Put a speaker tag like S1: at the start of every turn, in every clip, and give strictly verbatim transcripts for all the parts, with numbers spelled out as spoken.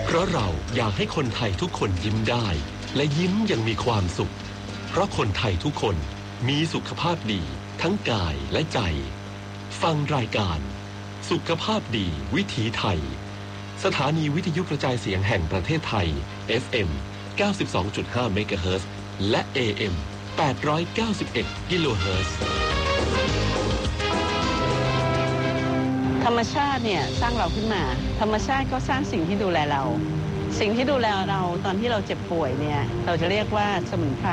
S1: เพราะเราอยากให้คนไทยทุกคนยิ้มได้และยิ้มอย่างมีความสุขเพราะคนไทยทุกคนมีสุขภาพดีทั้งกายและใจฟังรายการสุขภาพดีวิถีไทยสถานีวิทยุกระจายเสียงแห่งประเทศไทย เอฟ เอ็ม เก้าสิบสองจุดห้า เมกะเฮิรตซ์ และ เอ เอ็ม แปดร้อยเก้าสิบเอ็ด กิโลเฮิรตซ์
S2: ธรรมชาติเนี่ยสร้างเราขึ้นมาธรรมชาติก็สร้างสิ่งที่ดูแลเราสิ่งที่ดูแลเราตอนที่เราเจ็บป่วยเนี่ยเราจะเรียกว่าสมุนไพร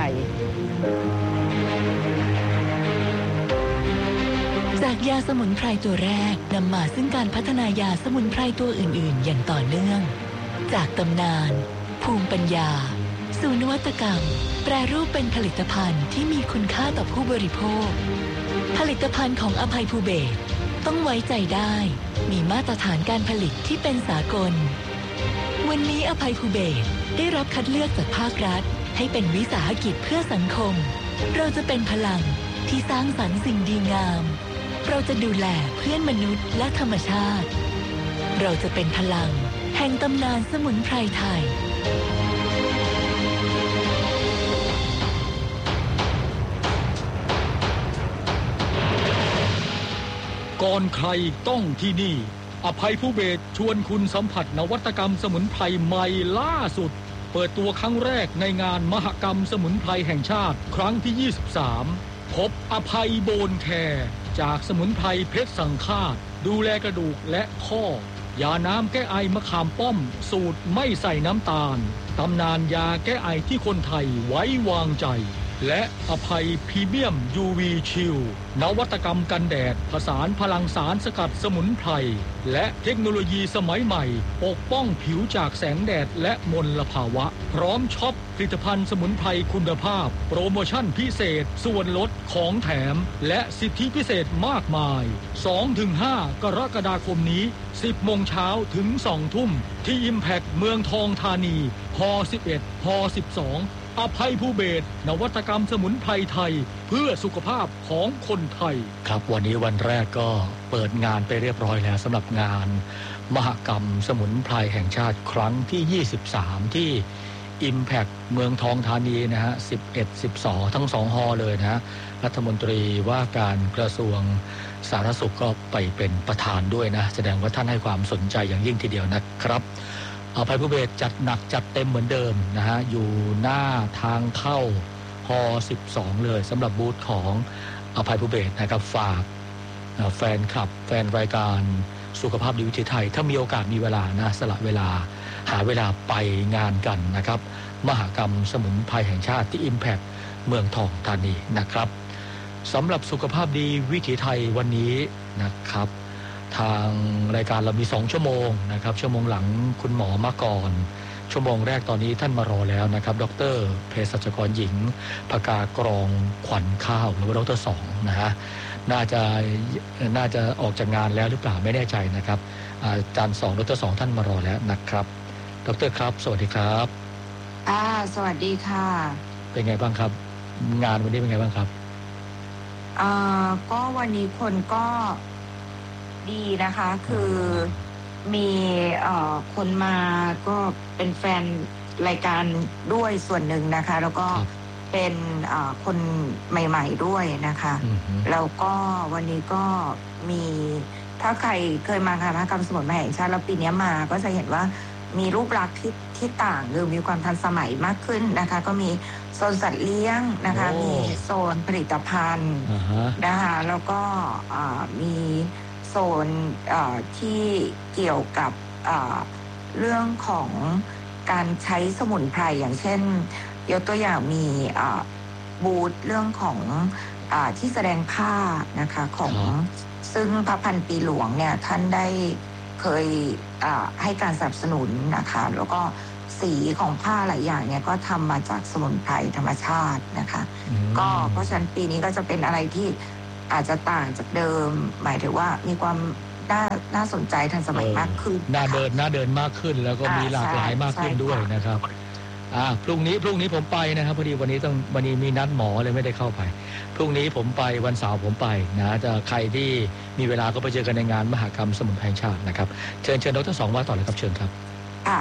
S3: จากยาสมุนไพรตัวแรกนำมาซึ่งการพัฒนายาสมุนไพรตัวอื่นๆอย่างต่อเนื่องจากตำนานภูมิปัญญาสู่นวัตกรรมแปรรูปเป็นผลิตภัณฑ์ที่มีคุณค่าต่อผู้บริโภคผลิตภัณฑ์ของอภัยภูเบศรต้องไว้ใจได้มีมาตรฐานการผลิตที่เป็นสากลวันนี้อภัยภูเบศรได้รับคัดเลือกจากภาครัฐให้เป็นวิสาหกิจเพื่อสังคมเราจะเป็นพลังที่สร้างสรรค์สิ่งดีงามเราจะดูแลเพื่อนมนุษย์และธรรมชาติเราจะเป็นพลังแห่งตำนานสมุนไพรไทย
S4: ก่อนใครต้องที่นี่อภัยภูเบศรชวนคุณสัมผัสนวัตกรรมสมุนไพรใหม่ล่าสุดเปิดตัวครั้งแรกในงานมหกรรมสมุนไพรแห่งชาติครั้งที่ยี่สิบสามพบอภัยโบนแคร์จากสมุนไพรเพชรสังฆาตดูแลกระดูกและข้อยาน้ำแก้ไอมะขามป้อมสูตรไม่ใส่น้ำตาลตำนานยาแก้ไอที่คนไทยไว้วางใจและอภัยพรีเมียม ยู วี ชิลนวัตกรรมกันแดดผสานพลังสารสกัดสมุนไพรและเทคโนโลยีสมัยใหม่ปกป้องผิวจากแสงแดดและมลภาวะพร้อมช็อปผลิตภัณฑ์สมุนไพรคุณภาพโปรโมชั่นพิเศษส่วนลดของแถมและสิทธิพิเศษมากมาย สองถึงห้า กรกฎาคมนี้ สิบโมงเช้าถึง สองทุ่มที่ Impact เมืองทองธานีฮสิบเอ็ดฮสิบสองอภัยภูเบศรนวัตกรรมสมุนไพรไทยเพื่อสุขภาพของคนไทย
S5: ครับวันนี้วันแรกก็เปิดงานไปเรียบร้อยแล้วสำหรับงานมหกรรมสมุนไพรแห่งชาติครั้งที่ยี่สิบสามที่ Impact เมืองทองธานีนะฮะสิบเอ็ด สิบสองทั้งสองฮอเลยนะฮะรัฐมนตรีว่าการกระทรวงสาธารณสุขก็ไปเป็นประธานด้วยนะแสดงว่าท่านให้ความสนใจอย่างยิ่งทีเดียวนะครับอภัยภูเบศรจัดหนักจัดเต็มเหมือนเดิมนะฮะอยู่หน้าทางเข้าฮสิบสองเลยสำหรับบูธของอภัยภูเบศรนะครับฝากแฟนคลับแฟนรายการสุขภาพดีวิถีไทยถ้ามีโอกาสมีเวลานะสละเวลาหาเวลาไปงานกันนะครับมหกรรมสมุนไพรแห่งชาติที่ Impact เมืองทองธานีนะครับสำหรับสุขภาพดีวิถีไทยวันนี้นะครับทางรายการเรามีสองชั่วโมงนะครับชั่วโมงหลังคุณหมอมาก่อนชั่วโมงแรกตอนนี้ท่านมารอแล้วนะครับดร.เภสัชกรหญิงภกากรองขวัญข้าวหรือว่าดร.สองนะฮะน่าจะน่าจะออกจากงานแล้วหรือเปล่าไม่แน่ใจนะครับอาจารย์สองดร.สองท่านมารอแล้วนะครับดร.ครับสวัสดีครับ
S6: อ่าสวัสดีค่ะ
S5: เป็นไงบ้างครับงานวันนี้เป็นไงบ้างครับ
S6: อ่าก็วันนี้คนก็ดีนะคะคือมีเอ่อคนมาก็เป็นแฟนรายการด้วยส่วนหนึ่งนะคะแล้วก็เป็นเอ่อคนใหม่ๆด้วยนะคะแล้วก็วันนี้ก็มีถ้าใครเคยมางานมหกรรมสมุนไพรแห่งชาติแล้วปีนี้มาก็จะเห็นว่ามีรูปลักษณ์ที่ที่ต่างหรือมีความทันสมัยมากขึ้นนะคะก็มีโซนสัตว์เลี้ยงนะคะมีโซนผลิตภัณฑ์ uh-huh. นะคะแล้วก็มีโซนที่เกี่ยวกับเรื่องของการใช้สมุนไพรอย่างเช่นยกตัวอย่างมีบูธเรื่องของที่แสดงผ้านะคะของ uh-huh. ซึ่งพระพันปีหลวงเนี่ยท่านได้เคยให้การสนับสนุนนะคะแล้วก็สีของผ้าหลายอย่างเนี่ยก็ทำมาจากสมุนไพรธรรมชาตินะคะก็เพราะฉะนั้นปีนี้ก็จะเป็นอะไรที่อาจจะต่างจากเดิมหมายถึงว่ามีความน่าน่าสนใจทันสมัยมากขึ้น
S5: น่าเดินน่าเดินมากขึ้นแล้วก็มีหลากหลายมากขึ้นด้วยนะครับอ่าพรุ่งนี้พรุ่งนี้ผมไปนะครับพอดีวันนี้ต้องวันนี้มีนัดหมอเลยไม่ได้เข้าไปพรุ่งนี้ผมไปวันเสาร์ผมไปนะจะใครที่มีเวลาก็ไปเจอกันในงานมหกรรมสมุนไพรแห่งชาตินะครับเชิญเชิญดร.สองว่าต่อเลยครับเชิญครับ
S6: อ่า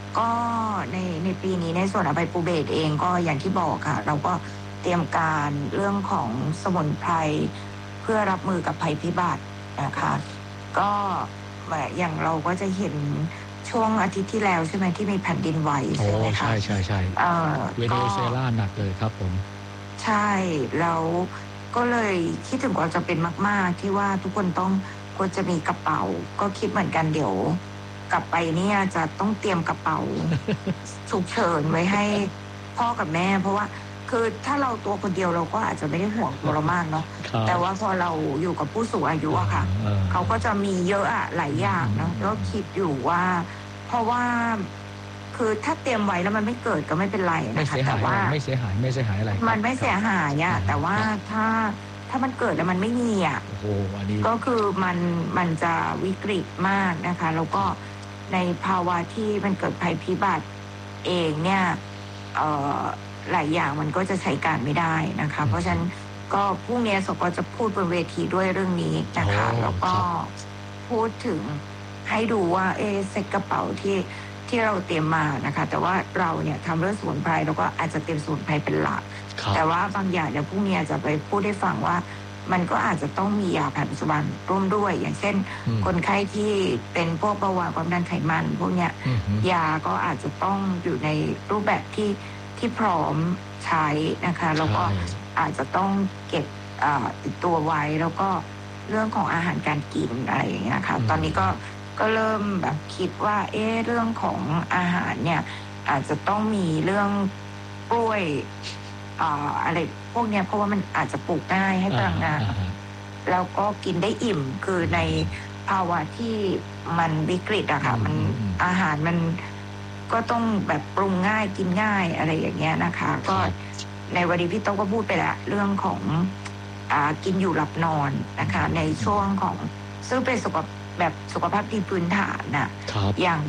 S6: ก็ในในปีนี้ในส่วนอภัยภูเบศรเองก็อย่างที่บอกค่ะเราก็เตรียมการเรื่องของสมุนไพรเพื่อรับมือกับภัยพิบัตินะคะก็อย่างเราก็จะเห็นช่วงอาทิตย์ที่แล้วใช่ไหมที่มีแผ่นดินไหวใช่ไหมคะ
S5: ใช่ใช่ใช่เวเนซุเอลาหนักเลยครับผม
S6: ใช่แล้วก็เลยคิดถึงความจำเป็นมากๆที่ว่าทุกคนต้องควรจะมีกระเป๋าก็คิดเหมือนกันเดี๋ยวกลับไปเนี่ยจะต้องเตรียมกระเป๋าฉุกเฉินไว้ให้พ่อกับแม่เพราะว่าคือถ้าเราตัวคนเดียวเราก็อาจจะไม่ได้ห่วงตัวเรามากเนาะแต่ว่าพอเราอยู่กับผู้สูงอายุอะค่ะเขาก็จะมีเยอะอะหลายอย่างเนาะแล้วคิดอยู่ว่าเพราะว่าคือถ้าเตรียมไว้แล้วมันไม่เกิดก็ไม่เป็นไรนะคะแต่ว่า
S5: ไม่เสียหายไม่เสียหายอะไร
S6: มันไม่เสียหายเนี่ยแต่ว่าถ้าถ้ามันเกิดแล้วมันไม่มีอ่ะก็คือมันมันจะวิกฤตมากนะคะแล้วก็ในภาวะที่มันเกิดภัยพิบัติเองเนี่ยเอ่อหลายอย่างมันก็จะใช้การไม่ได้นะคะเพราะฉะนั้นก็พรุ่งนี้สกจะพูดบนเวทีด้วยเรื่องนี้นะคะแล้วก็พูดถึงให้ดูว่าเอเซ็ตกระเป๋าที่ที่เราเตรียมมานะคะแต่ว่าเราเนี่ยทำเรื่องสมุนไพรเราก็อาจจะเตรียมสมุนไพรเป็นหลักแต่ว่าบางอย่างเดี๋ยวพรุ่งนี้จะไปพูดให้ฟังว่ามันก็อาจจะต้องมียาแผนปัจจุบันร่วมด้วยอย่างเช่นคนไข้ที่เป็นพวกเบาหวานความดันไขมันพวกเนี้ยยาก็อาจจะต้องอยู่ในรูปแบบที่ที่พร้อมใช้นะคะแล้วก็อาจจะต้องเก็บติดตัวไว้แล้วก็เรื่องของอาหารการกินอะไรอย่างเงี้ยค่ะตอนนี้ก็ก็เริ่มแบบคิดว่าเอ๊ะเรื่องของอาหารเนี่ยอาจจะต้องมีเรื่องกล้วยอ่าอะไรพวกเนี้ยเพราะว่ามันอาจจะปลูกง่ายให้พลังงานแล้วก็กินได้อิ่มคือในภาวะที่มันวิกฤตอะค่ะมันอาหารมันก็ต้องแบบปรุงง่ายกินง่ายอะไรอย่างเงี้ยนะคะก็ในวันนี้พี่โต๊ะก็พูดไปแล้วเรื่องของอ่ากินอยู่หลับนอนนะคะในช่วงของซึ่งเป็นสุขแบบสุขภาพที่พื้นฐานน่ะอย่าง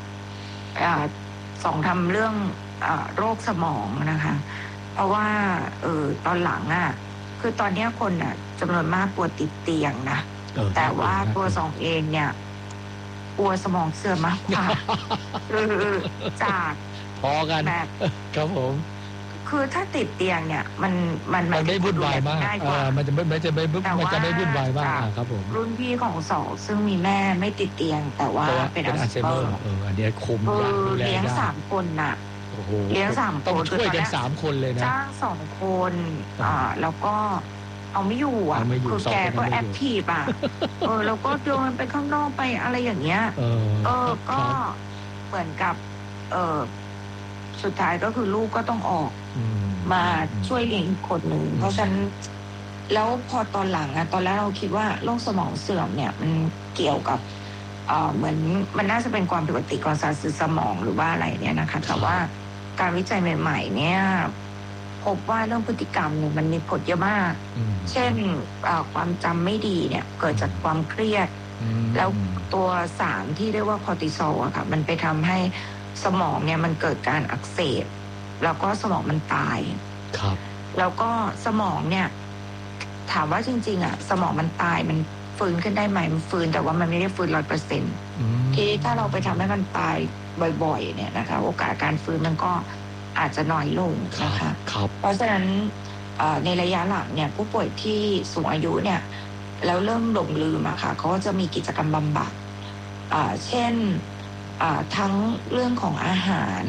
S6: สองทำเรื่องโรคสมองนะคะเพราะว่าเออตอนหลังอ่ะคือตอนนี้คนอ่ะจำนวนมากกลัวติดเตียงนะแต่ว่าตัวสองเองเนี่ยกลัวสมองเสื่อมมากกว่าคือจาก
S5: พอกัน
S6: แบบ
S5: ครับผม
S6: คือถ้าติดเตียงเนี่ยมันมัน
S5: มันไม่วุ่นวายมากมันจะไม่มันจะไม่มันจะไม่วุ่นวายมากครับผม
S6: รุ่นพี่ของสองซึ่งมีแม่ไม่ติดเตียงแต่ว่าเป็นอัลไซเมอร์
S5: เอออันนี้คุมยากดูแล
S6: เลี้ยงสามคนน่ะเลี้ยงสามคน
S5: ต้องช่วยกันสามคนเลยนะ
S6: จ้างสองคนอ่าแล้วก็เอาไม่อยู่อ่ะคือแกก็แอคทีฟอ่ะเออแล้วก็เดินไปข้างนอกไปอะไรอย่างเงี้ยเออก็เหมือนกับเออสุดท้ายก็คือลูกก็ต้องออกมาช่วยเลี้ยงอีกคนหนึ่งเพราะฉะนั้นแล้วพอตอนหลังอะตอนแรกเราคิดว่าโรคสมองเสื่อมเนี่ยมันเกี่ยวกับเอ่อเหมือนมันน่าจะเป็นความผิดปกติของสารสื่อสมองหรือว่าอะไรเนี่ยนะคะแต่ว่าการวิจัยใหม่ๆเนี่ยพบว่าเรื่องพฤติกรรมเนี่ยมันมีผลเยอะมากเช่นความจำไม่ดีเนี่ยเกิดจากความเครียดแล้วตัวสารที่เรียกว่าคอร์ติซอลอะค่ะมันไปทำให้สมองเนี่ยมันเกิดการอักเสบแล้วก็สมองมันตาย
S5: ครับ
S6: แล้วก็สมองเนี่ยถามว่าจริงๆอ่ะสมองมันตายมันฟื้นขึ้นได้ไหมมันฟื้นแต่ว่ามันไม่ได้ฟื้นร้อยเปอร์เซ็นต์ที่ถ้าเราไปทำให้มันตายบ่อยๆเนี่ยนะคะโอกาสการฟื้นมันก็อาจจะน้อยลงนะคะเพราะฉะนั้นในระยะหลังเนี่ยผู้ป่วยที่สูงอายุเนี่ยแล้วเริ่มหลงลืมอะค่ะเขาก็จะมีกิจกรรมบำบัดเช่นทั้งเรื่องของอาหาร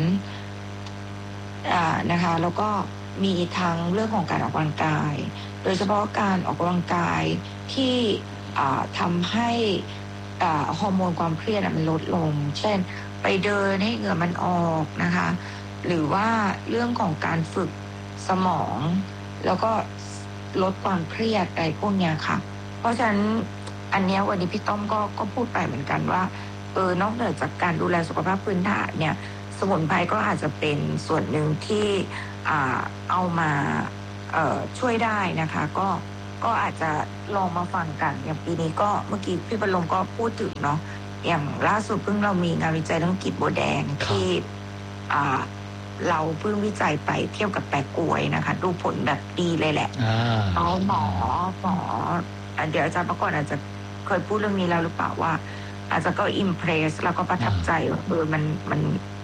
S6: นะคะแล้วก็มีทั้งเรื่องของการออกกำลังกายโดยเฉพาะการออกกำลังกายที่ทำให้ฮอร์โมนความเครียดมันลดลงเช่นไปเดินให้เหงื่อมันออกนะคะหรือว่าเรื่องของการฝึกสมองแล้วก็ลดความเครียดอะไรพวกนี้ค่ะเพราะฉะนั้นอันนี้วันนี้พี่ต้อมก็ก็พูดไปเหมือนกันว่าเออนอกเหนือจากการดูแลสุขภาพพื้นฐานเนี่ยสมุนไพรก็อาจจะเป็นส่วนหนึ่งที่เอามาช่วยได้นะคะก็ก็อาจจะลองมาฟังกันอย่างปีนี้ก็เมื่อกี้พี่บรมก็พูดถึงเนาะอย่างล่าสุดเพิ่งเรามีงานวิจัยเรื่องกีบบัวแดงที่เราเพิ่งวิจัยไปเทียบกับแปะกล้วยนะคะดูผลแบบดีเลยแหละอ๋อหมอหมอเดี๋ยวอาจารย์ประกอบอาจจะเคยพูดเรื่องนี้แล้วหรือเปล่าว่าอาจจะก็อิมเพรสแล้วก็ประทับใจว่าเออมันมัน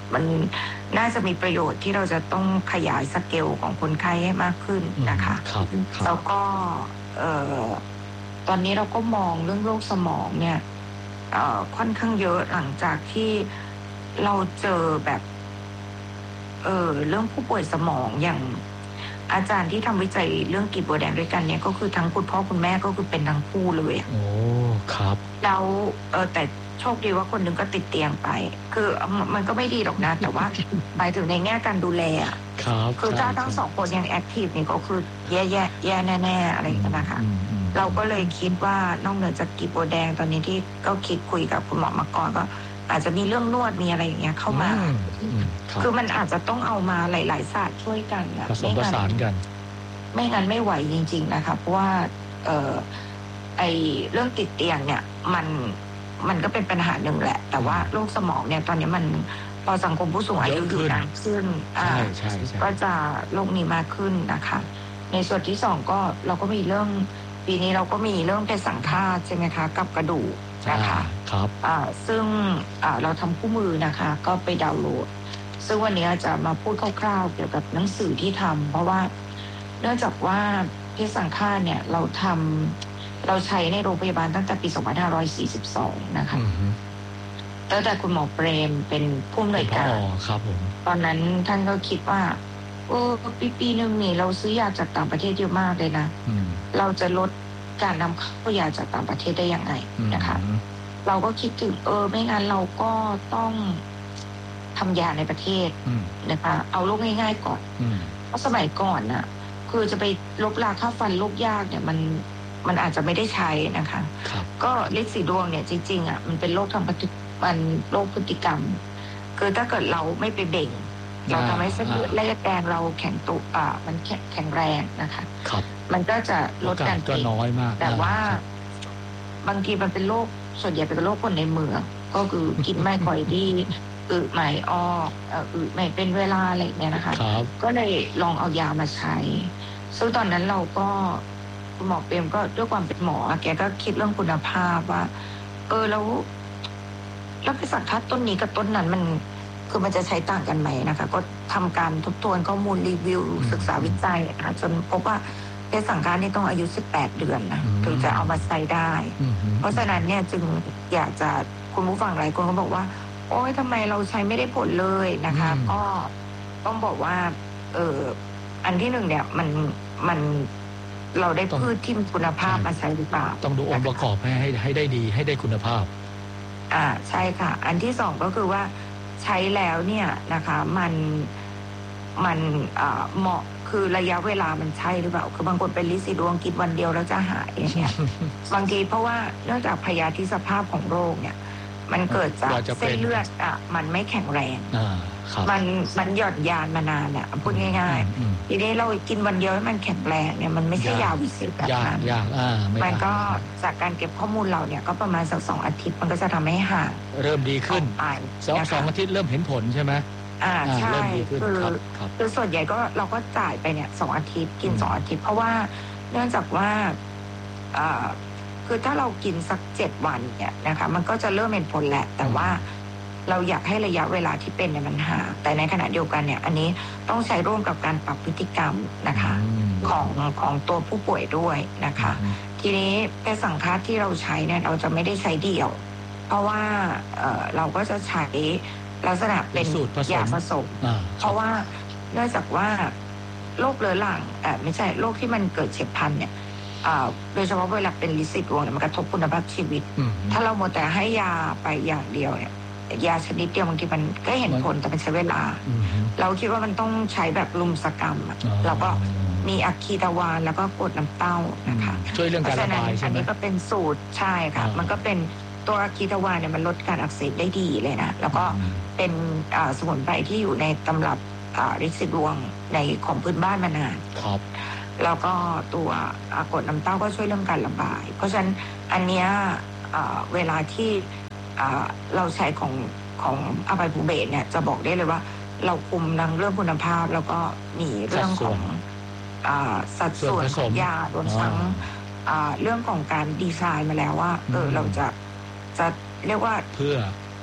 S6: มันน่าจะมีประโยชน์ที่เราจะต้องขยายสเกลของคนไข้ให้มากขึ้นนะคะแล้วก็เอ่อตอนนี้เราก็มองเรื่องโรคสมองเนี่ยเอ่อค่อนข้างเยอะหลังจากที่เราเจอแบบเออเรื่องผู้ป่วยสมองอย่างอาจารย์ที่ทำวิจัยเรื่องกีบบัวแดงด้วยกันเนี่ยก็คือทั้งคุณพ่อคุณแม่ก็คือเป็นทั้งคู่เลยโอ้
S5: ครับ
S6: แล้วเออแต่โชคดีว่าคนหนึ่งก็ติดเตียงไปคือมันก็ไม่ดีหรอกนะแต่ว่าหมายถึงในแง่การดูแล
S5: ครับ
S6: คือถ้าทั้งสองคนยังแอคทีฟนี่ก็คือแย่แย่แย่แน่ๆอะไรอย่างเงี้ยนะคะเราก็เลยคิดว่านอกเหนือจากกีบบัวแดงตอนนี้ที่ก็คิดคุยกับคุณหมอมาก่อนก็อาจจะมีเรื่องนวดมีอะไรอย่างเงี้ยเข้ามาคือมันอาจจะต้องเอามาหลายๆศาสตร์ช่วยกัน
S5: ผสมผสานกัน
S6: ไม่งั้นไม่ไหวจริงๆนะคะเพราะว่าเออไอเรื่องติดเตียงเนี่ยมันมันก็เป็นปัญหาหนึ่งแหละแต่ว่าโรคสมองเนี่ยตอนนี้มันพอสังคมผู้สูงอายุอยู่นานขึ้น
S5: อ่า
S6: ก็จะโรคนี้มากขึ้นนะคะในส่วนที่สองก็เราก็มีเรื่องปีนี้เราก็มีเรื่องเป็นสังฆาตใช่ไหมคะกับกระดูกนะคะ
S5: ครับ
S6: อ่าซึ่งอ่าเราทำคู่มือนะคะก็ไปดาวน์โหลดซึ่งวันนี้จะมาพูดคร่าวๆเกี่ยวกับหนังสือที่ทำเพราะว่าเนื่องจากว่าเพศสังฆาตเนี่ยเราทำเราใช้ในโรงพยาบาลตั้งแต่ปีสองพันห้าร้อยสี่สิบสองนะคะตั้งแต่คุณหมอเปรมเป็นผู้อำนวยการ
S5: ครับผม
S6: ตอนนั้นท่านก็คิดว่าโอ้ปีปีหนึ่งนี่เราซื้อยาจากต่างประเทศเยอะมากเลยนะเราจะลดการนำเข้ายาจากต่างประเทศได้ยังไงนะคะเราก็คิดถึงเออไม่งั้นเราก็ต้องทำยาในประเทศนะคะเอาโรคง่ายๆก่อนเพราะสมัยก่อนน่ะคือจะไปลบราค่าฟันโรคยากเนี่ยมันมันอาจจะไม่ได้ใช้นะคะก็ฤทธิ์สีดวงเนี่ยจริงๆอ่ะมันเป็นโรคทางปฏิมันโรคพฤติกรรมคือถ้าเกิดเราไม่ไปเบ่งเราทำให้เส้นเลือดและแดงเราแข็งตัวอ่ามันแข็งแรงนะคะมันก็จะลดการ
S5: ติดน้อยมาก
S6: แต่ว่าบางทีมันเป็นโรคส่วนใหญ่เป็นโรคคนในเมืองก็คือกินไม่ค่อยดีอึไม่ออกอึไม่เป็นเวลาอะไรเนี่ยนะคะก็เลยลองเอายามาใช้ซึ่งตอนนั้นเราก็คุณหมอเปรมก็ด้วยความเป็นหมอแกก็คิดเรื่องคุณภาพว่าเออแล้วแล้วไปสังฆาตต้นนี้กับต้นนั้นมันคือมันจะใช้ต่างกันไหมนะคะก็ทำการทบทวนข้อมูลรีวิวศึกษาวิจัยนะคะจนพบว่าเพศสังฆาตนี่ต้องอายุสิบแปดเดือนนะถึงจะเอามาใช้ได้เพราะฉะนั้นเนี่ยจึงอยากจะคุณผู้ฟังหลายคนก็บอกว่าโอ๊ยทำไมเราใช้ไม่ได้ผลเลยนะคะก็ต้องบอกว่าเอออันที่หนึ่งเนี่ยมันมันเราได้พืชที่มีคุณภาพมาใช้หรือเปล่า
S5: ต้องดูองค์ประกอบให้ให้ให้ได้ดีให้ได้คุณภาพ
S6: อ่าใช่ค่ะอันที่สองก็คือว่าใช้แล้วเนี่ยนะคะมันมันอ่าเหมาะคือระยะเวลามันใช่หรือเปล่าคือบางคนเป็นลิซิดวงกินวันเดียวแล้วจะหายเนี่ย บางทีเพราะว่าเนื่องจากพยาธิสภาพของโรคเนี่ยมันเกิดจากเส้นเลือดอ่ะมันไม่แข็งแรงมันมันหย่อนยานมานานเนี่ยพูดง่ายๆทีนี้เรากินวันเดียวให้มันแข็งแรงเนี่ยมันไม่ใช่ยาวิเศษแบบนั้นมันก็จากการเก็บข้อมูลเราเนี่ยก็ประมาณสักสองอาทิตย์มันก็จะทำให้ห่าง
S5: เริ่มดีขึ้นสองสองอาทิตย์เริ่มเห็นผลใช่ไหม
S6: อ่าใช่คือคือส่วนใหญ่ก็เราก็จ่ายไปเนี่ยสองอาทิตย์กินสองอาทิตย์เพราะว่าเนื่องจากว่าอ่าคือถ้าเรากินสักเจ็ดวันเนี่ยนะคะมันก็จะเริ่มเห็นผลแหละแต่ว่าเราอยากให้ระยะเวลาที่เป็นเนี่ยมันห่างแต่ในขณะเดียวกันเนี่ยอันนี้ต้องใช้ร่วมกับการปรับพฤติกรรมนะคะของของตัวผู้ป่วยด้วยนะคะทีนี้เพศสังฆาตที่เราใช้เนี่ยเราจะไม่ได้ใช้เดี่ยวเพราะว่าเอ่อเราก็จะใช้ลักษณะเป็นยาผสมเพราะว่าเนื่องจากว่าโรคเรื้อรังเอ่อไม่ใช่โรคที่มันเกิดเฉียบพลันเนี่ยโดยเฉพาะเวลาเป็นลิซิดวงเนี่ยมันกระทบคุณภาพชีวิตถ้าเราหมดแต่ให้ยาไปอย่างเดียวเนี่ยยาชนิดเดียวบางทีมันก็เห็นผลแต่มันใช้เวลาเราคิดว่ามันต้องใช้แบบลุมสกรรมแล้วก็มีอะคีตาวานแล้วก็กรดน้ำเต้านะคะ
S5: ช่วยเรื่องการระบายใช่ไหม
S6: อันนี้ก็เป็นสูตรใช่ค่ะมันก็เป็นตัวอะคีตาวานเนี่ยมันลดการอักเสบได้ดีเลยนะแล้วก็เป็นสมุนไพรที่อยู่ในตำรับลิซิดวงในของพื้นบ้านมานาน
S5: ครับ
S6: แล้วก็ตัวกรดน้ำเต้าก็ช่วยเรื่องการระบายเพราะฉะนั้นอันเนี้ยเวลาที่เราใช้ของของอภัยภูเบศเนี่ยจะบอกได้เลยว่าเราคุมทั้งเรื่องคุณภาพแล้วก็มีเรื่องของสัดส่วนของยารวมทั้งเรื่องของการดีไซน์มาแล้วว่าเออเราจะจะเรียกว่า
S5: เพื่อ
S6: ผ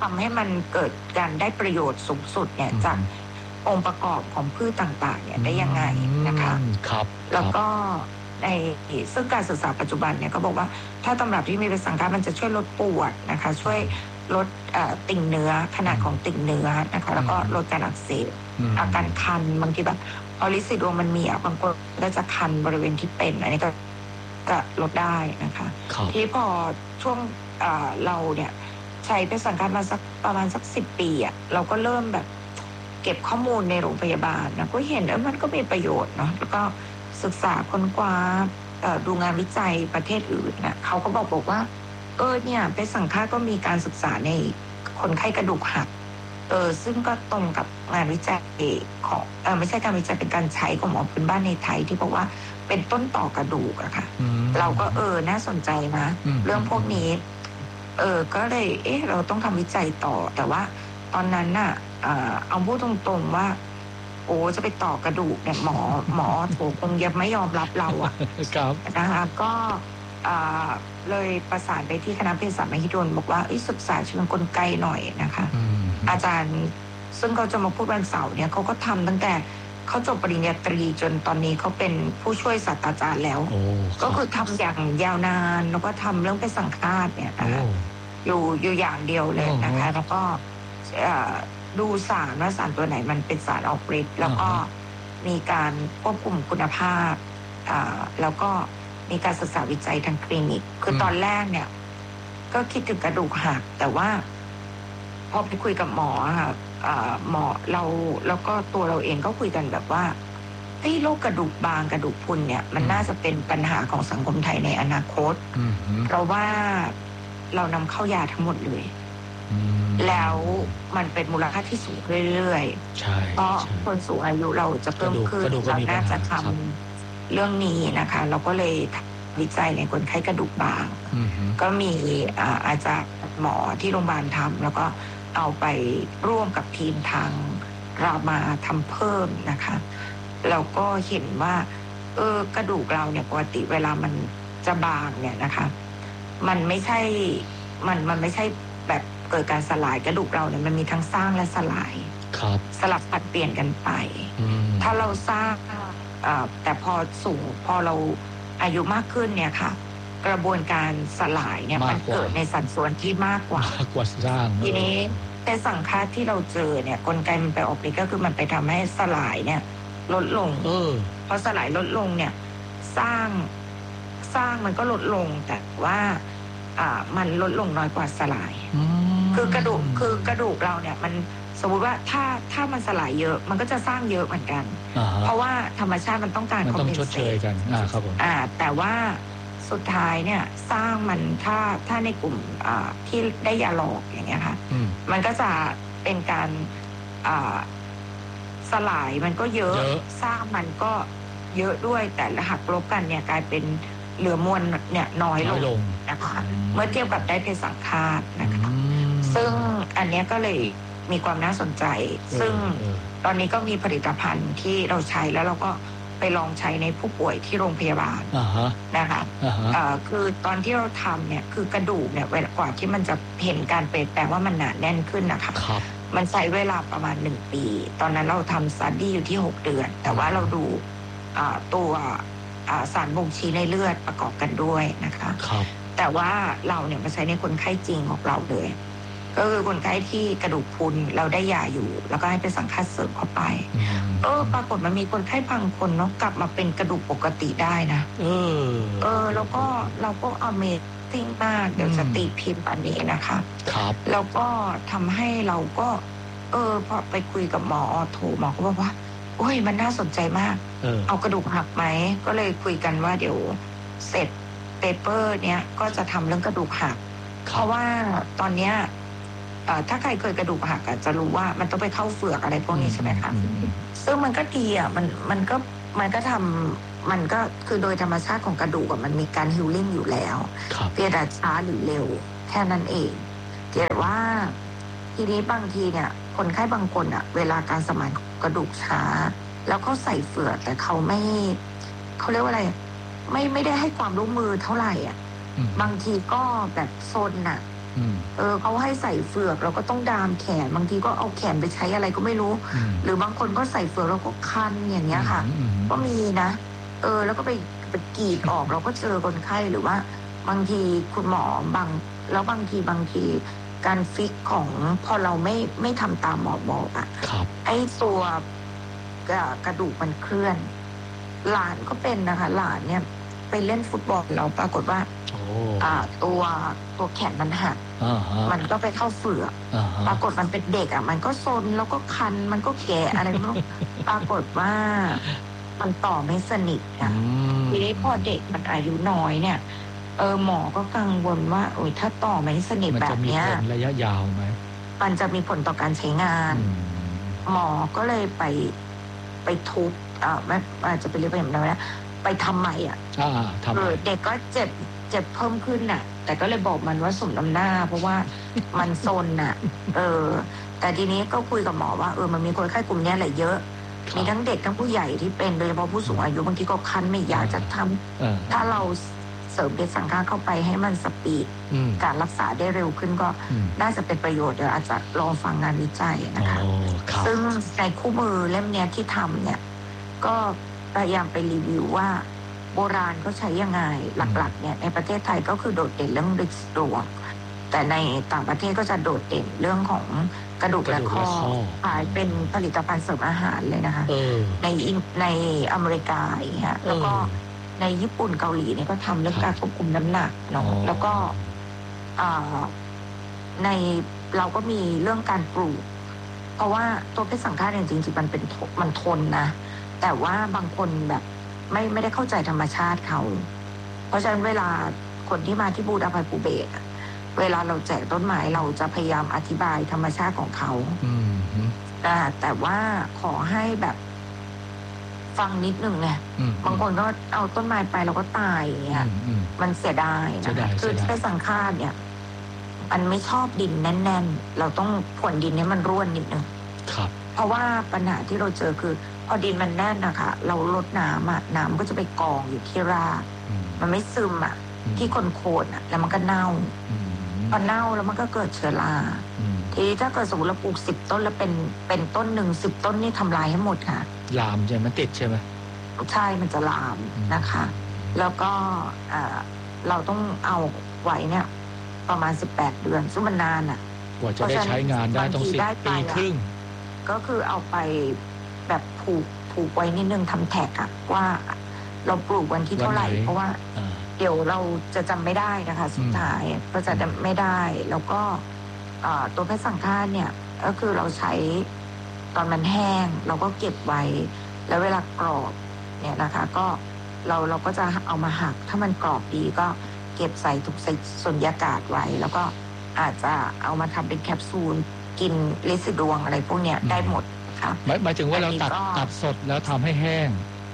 S6: ำให้มันเกิดการได้ประโยชน์สูงสุดเนี่ยจากองค์ประกอบของพืชต่างๆเนี่ยได้ยังไงนะคะ
S5: ครับ
S6: แล้วก็ในซึ่งการศึกษาปัจจุบันเนี่ยก็บอกว่าถ้าตำรับที่มีเป็นสังฆะมันจะช่วยลดปวดนะคะช่วยลดติ่งเนื้อขนาดของติ่งเนื้อนะคะแล้วก็ลดการอักเสบอาการคันบางทีแบบพอลิซิดวงมันมีอ่ะบางคนก็จะคันบริเวณที่เป็นอันนี้ก็ก็ลดได้นะคะที่พอช่วงเราเนี่ยใช้เป็นสังฆะมาสักประมาณสักสิบปีอ่ะเราก็เริ่มแบบเก็บข้อมูลในโรงพยาบาลนะก็เห็นเออมันก็มีประโยชน์เนาะแล้วก็ศึกษาค้นคว้าดูงานวิจัยประเทศอื่นนะเขาก็บอกบอกว่าเออเนี่ยเป็นสังฆะก็มีการศึกษาในคนไข้กระดูกหักเออซึ่งก็ตรงกับงานวิจัยของเออไม่ใช่การวิจัยเป็นการใช้ของหมอพื้นบ้านในไทยที่บอกว่าเป็นต้นต่อกระดูกอะค่ะเราก็เออน่าสนใจนะเรื่องพวกนี้เออก็เลยเอ๊ะเราต้องทำวิจัยต่อแต่ว่าตอนนั้นน่ะเอาพูดตรงๆว่าโอ้จะไปต่อกระดูกเนี่ยหมอหมอโถคงยังไม่ยอมรับเราอะนะคะก็เลยประสานไปที่คณะเภสัชมหิดลบอกว่าศึกษาเชิงกลไกหน่อยนะคะอาจารย์ซึ่งเขาจะมาพูดวันเสาร์เนี่ยเขาก็ทำตั้งแต่เขาจบปริญญาตรีจนตอนนี้เขาเป็นผู้ช่วยศาสตราจารย์แล้วก็คือทำอย่างยาวนานแล้วก็ทำเรื่องไปสังฆาตเนี่ยนะคะอยู่อยู่อย่างเดียวเลยนะคะแล้วก็ดูสารว่าสารตัวไหนมันเป็นสารออกฤทธิ์แล้วก็มีการควบคุมคุณภาพแล้วก็มีการศึกษาวิจัยทางคลินิกคือตอนแรกเนี่ยก็คิดถึงกระดูกหักแต่ว่าพอไปคุยกับหมอค่ะหมอเราแล้วก็ตัวเราเองก็คุยกันแบบว่าไอ้โรคกระดูกบางกระดูกพรุนเนี่ยมันน่าจะเป็นปัญหาของสังคมไทยในอนาคตเพราะว่าเรานำเข้ายาทั้งหมดเลยแล้วมันเป็นมูลค่าที่สูงเรื่อยๆเพราะคนสูงอายุเราจะเพิ่มขึ้นเราน่าจะทำเรื่องนี้นะคะเราก็เลยวิจัยในคนไข้กระดูกบางก็มีอาจารย์หมอที่โรงพยาบาลทำแล้วก็เอาไปร่วมกับทีมทางรามาทำเพิ่มนะคะเราก็เห็นว่าเออกระดูกเราเนี่ยปกติเวลามันจะบางเนี่ยนะคะมันไม่ใช่มันมันไม่ใช่แบบเกิดการสลายกระดูกเราเนี่ยมันมีทั้งสร้างและสลายสลับผัดเปลี่ยนกันไปถ้าเราสร้างแต่พอสูงพอเราอายุมากขึ้นเนี่ยค่ะกระบวนการสลายเนี่ยมันเกิดในสัดส่วนที่มากกว่าม
S5: ากกว่าสร้าง
S6: ทีนี้แต่สังฆาตที่เราเจอเนี่ยกลไกมันไปออกฤทธิ์ก็คือมันไปทำให้สลายเนี่ยลดลงเออพอสลายลดลงเนี่ยสร้างสร้างมันก็ลดลงแต่ว่าอ่ามันลดลงน้อยกว่าสลายคือกระดูกคือกระดูกเราเนี่ยมันสมมุติว่าถ้าถ้ามันสลายเยอะมันก็จะสร้างเยอะเหมือนกันเพราะว่าธรรมชาติมันต้องการ
S5: มันต้องชดเชยกันอ่าครับผม
S6: อ่าแต่ว่าสุดท้ายเนี่ยสร้างมันถ้าถ้าในกลุ่มอ่าที่ได้ยาหลอกอย่างเงี้ยค่ะมันก็จะเป็นการอ่าสลายมันก็เยอะสร้างมันก็เยอะด้วยแต่หักลบกันเนี่ยกลายเป็นเหลือมวลเนี่ยน้อยลงนะคะเมื่อเทียบกับได้เป็นสังฆาตนะคะซึ่งอันนี้ก็เลยมีความน่าสนใจซึ่งตอนนี้ก็มีผลิตภัณฑ์ที่เราใช้แล้วเราก็ไปลองใช้ในผู้ป่วยที่โรงพยาบาลนะคะคือตอนที่เราทำเนี่ยคือกระดูกเนี่ยกว่าที่มันจะเห็นการเปลี่ยนแปลงว่ามันหนาแน่นขึ้นนะคะมันใช้เวลาประมาณหนึ่งปีตอนนั้นเราทำสตั๊ดดี้อยู่ที่หกเดือนแต่ว่าเราดูตัวสารบ่งชี้ในเลือดประกอบกันด้วยนะคะแต่ว่าเราเนี่ยมาใช้ในคนไข้จริงของเราเลยก็คือคนไข้ที่กระดูกพรุนเราได้ยาอยู่แล้วก็ให้เป็นสังฆาตเสริมเข้าไปเออปรากฏมันมีคนไข้บางคนเนาะกลับมาเป็นกระดูกปกติได้นะเออเออแล้วก็เราก็อเมซิ่งมากเดี๋ยวจะตีพิมพ์อันนี้นะคะครับแล้วก็ทำให้เราก็เออพอไปคุยกับหมอโทรหมอก็บอกว่าโอ้ยมันน่าสนใจมาก เออ เอากระดูกหักไหมก็เลยคุยกันว่าเดี๋ยวเสร็จเปเปอร์เนี้ยก็จะทำเรื่องกระดูกหักเพราะว่าตอนเนี้ยถ้าใครเคยกระดูกหักอ่ะจะรู้ว่ามันต้องไปเข้าเฟือกอะไรพวกนี้ใช่ไหมคะซึ่งมันก็ดีอ่ะมันมันก็มันก็ทำมันก็คือโดยธรรมชาติของกระดูกมันมีการฮิลลิ่งอยู่แล้วเพียงแต่ช้าหรือเร็วแค่นั้นเองแต่ว่าทีนี้บางทีเนี่ยคนไข้บางคนอ่ะเวลาการสมานกระดูกช้าแล้วเขาใส่เฟือกแต่เขาไม่เขาเรียกว่าอะไรไม่ไม่ได้ให้ความร่วมมือเท่าไหร่อ่ะบางทีก็แบบซนอ่ะเออเขาให้ใส่เฟือกเราก็ต้องดามแขนบางทีก็เอาแขนไปใช้อะไรก็ไม่รู้หรือบางคนก็ใส่เฟือกแล้วก็คันอย่างเงี้ยค่ะก็มีนะเออแล้วก็ไปไปกรีดออกเราก็เจอคนไข้หรือว่าบางทีคุณหมอบางแล้วบางทีบางทีการฟิกของพอเราไม่ไม่ทำตามหมอบอกอ่ะไอ้ตัวกระดูกมันเคลื่อนหลานก็เป็นนะคะหลานเนี่ยไปเล่นฟุตบอลเราปรากฏว่าอ่าตัวตัวแขนมันหักมันก็ไปเข้าเฟือกปรากฏมันเป็นเด็กอ่ะมันก็ซนแล้วก็คันมันก็แก่อะไรไม่รู้ปรากฏว่ามันต่อไม่สนิทอ่ะทีนี้พอเด็กมันอายุน้อยเนี่ยเออหมอก็กังวลว่าโอ้ยถ้าต่อไม่สนิทแบบเนี้ย
S5: ระยะยาวไหม
S6: มันจะมีผลต่อการใช้งานหมอก็เลยไปไปทุบอ่าไม่อาจจะไปเรียกไปอย่างนั้นนะไปทำใหม่อ่ะเออเด็กก็เจ็บเจ็บเพิ่มขึ้นน่ะแต่ก็เลยบอกมันว่าสมน้ำหน้าเพราะว่ามันซนน่ะเออแต่ทีนี้ก็คุยกับหมอว่าเออมันมีคนไข้กลุ่มนี้แหละเยอะมีทั้งเด็กทั้งผู้ใหญ่ที่เป็นโดยเฉพาะผู้สูงอายุบางทีก็คันไม่อยากจะทำถ้าเราเสริมเด็กสังฆาเข้าไปให้มันสปีดการรักษาได้เร็วขึ้นก็น่าจะเป็นประโยชน์เดี๋ยวอาจจะลองฟังงานวิจัยนะคะซึ่งในคู่มือเล่มนี้ที่ทำเนี่ยก็พยายามไปรีวิวว่าโบราณเขาใช้ยังไงหลักๆเนี่ยในประเทศไทยก็คือโดดเด่นเรื่องริกโดวแต่ในต่างประเทศก็จะโดดเด่นเรื่องของกระดูกและข้อขายเป็นผลิตภัณฑ์เสริมอาหารเลยนะคะในในอเมริกาอย่างเงี้ยแล้วก็ในญี่ปุ่นเกาหลีเนี่ยก็ทำเรื่องการควบคุมน้ำหนักเนาะแล้วก็ในเราก็มีเรื่องการปลูกเพราะว่าตัวเพชรสังฆาเนี่ยจริงๆมันเป็นมันทนนะแต่ว่าบางคนแบบไม่ไม่ได้เข้าใจธรรมชาติเขาเพราะฉะนั้นเวลาคนที่มาที่บูดาภัยภูเบศเวลาเราแจกต้นไม้เราจะพยายามอธิบายธรรมชาติของเขาแต่แต่ว่าขอให้แบบฟังนิดนึงไงบางคนก็เอาต้นไม้ไปเราก็ตายอย่างเงี้ยมันเสียดายนะคะคือเพชรสังฆาเนี่ยมันไม่ชอบดินแน่นๆเราต้องผลดินนี้มันร่วนนิดนึงเพราะว่าปัญหาที่เราเจอคือพอดินมันแน่นนะคะเราลดน้ำอ่ะน้ำก็จะไปกองอยู่ที่รากมันไม่ซึมอ่ะที่คนโคนอ่ะแล้วมันก็เน่าพอเน่าแล้วมันก็เกิดเชื้อราทีนี้ถ้าเกิดสมมติเราปลูกสิบต้นแล้วเป็นเป็นต้นหนึ่งสิบต้นนี่ทำลายให้หมดค่ะ
S5: ลามใช่ไหมติดใช่ไหม
S6: ใช่มันจะลามนะคะแล้วก็เราต้องเอาไว้เนี่ยประมาณสิบแปดเดือนซึ่งมันนานอ่ะ
S5: กว่าจะได้ใช้งานได้ต้องสิบปีครึ่ง
S6: ก็คือเอาไปแบบผูกผูกไว้นิดนึงทำแท็กอะว่าเราปลูกวันที่เท่าไหร่เพราะว่าเดี๋ยวเราจะจำไม่ได้นะคะสุดท้ายก็จะไม่ได้แล้วก็ตัวเพชรสังฆาเนี่ยก็คือเราใช้ตอนมันแห้งเราก็เก็บไว้แล้วเวลากรอบเนี่ยนะคะก็เราเราก็จะเอามาหักถ้ามันกรอบดีก็เก็บใส่ถุงใส่สุญญากาศไว้แล้วก็อาจจะเอามาทำเป็นแคปซูลกินลิซิดวงอะไรพวกเนี้ยได้หมด
S5: หมายหมายถึงว่าเราตัดตัดสดแล้วทำให้แห้ง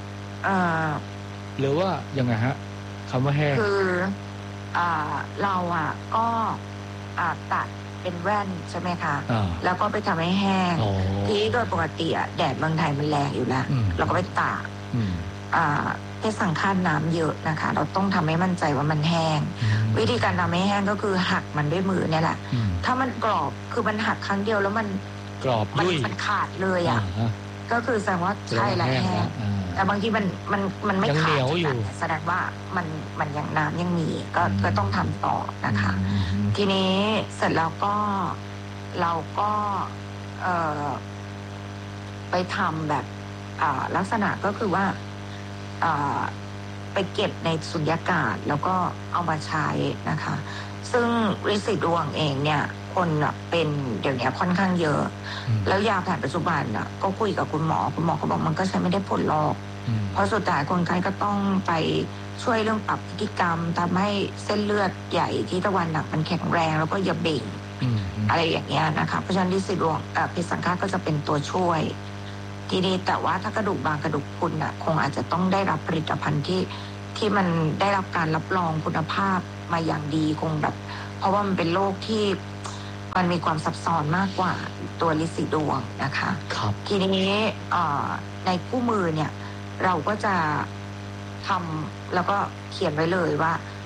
S5: หรือว่ายังไงฮะคำว่าแห้ง
S6: คือเราอ่ะก็ตัดเป็นแว่นใช่ไหมคะแล้วก็ไปทำให้แห้งทีนี้โดยปกติอ่ะแดดเมืองไทยมันแรงอยู่แล้วเราก็ไปตากเพชรสังฆาน้ำเยอะนะคะเราต้องทำให้มั่นใจว่ามันแห้งวิธีการทำให้แห้งก็คือหักมันด้วยมือเนี่ยแหละถ้ามันกรอบคือมันหักครั้งเดียวแล้วมัน
S5: กรอบยุ่ย
S6: มันขาดเลยอ่ะก็คือแสดงว่าใช่แล้วแห้งแต่บางทีมันมันมันไม่ขาดแสดงว่ามันมันยังน้ำยังมีก็ก็ต้องทำต่อนะคะทีนี้เสร็จแล้วก็เราก็เอ่อไปทำแบบลักษณะก็คือว่าไปเก็บในสุญญากาศแล้วก็เอามาใช้นะคะซึ่งริซิดวงเองเนี่ยคนเป็นเดี๋ยวนี้ค่อนข้างเยอะแล้วยาแผนปัจจุบันอ่ะก็คุยกับคุณหมอคุณหมอก็บอกมันก็ใช้ไม่ได้ผลหรอกเพราะสุดท้ายคนไข้ก็ต้องไปช่วยเรื่องปรับพฤติกรรมทำให้เส้นเลือดใหญ่ที่ตะวันหนักมันแข็งแรงแล้วก็อย่าเบ่งอะไรอย่างเงี้ยนะคะเพราะฉะนั้นริซิดวงเพชรสังฆาก็จะเป็นตัวช่วยทีนี้แต่ว่าถ้ากระดูกบางกระดูกพรุนอ่ะคงอาจจะต้องได้รับผลิตภัณฑ์ที่ที่มันได้รับการรับรองคุณภาพมาอย่างดีคงแบบเพราะว่ามันเป็นโรคที่มันมีความซับซ้อนมากกว่าตัวลิซิดวงนะคะทีนี้ในคู่มือเนี่ยเราก็จะทำแล้วก็เขียนไว้เลยว่า